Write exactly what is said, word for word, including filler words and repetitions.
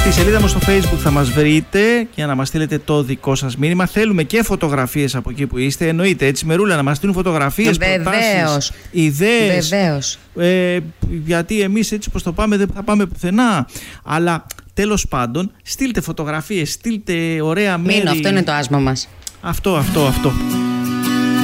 Στη σελίδα μου στο Facebook θα μας βρείτε για να μας στείλετε το δικό σας μήνυμα. Θέλουμε και φωτογραφίες από εκεί που είστε. Εννοείται, έτσι, Μερούλα, να μας στείλουν φωτογραφίες, προτάσεις, ιδέες. Βεβαίως. Ε, γιατί εμείς έτσι πως το πάμε δεν θα πάμε πουθενά. Αλλά τέλος πάντων, στείλτε φωτογραφίες, στείλτε ωραία μέρη. Μείνω, αυτό είναι το άσμα μας. Αυτό, αυτό, αυτό.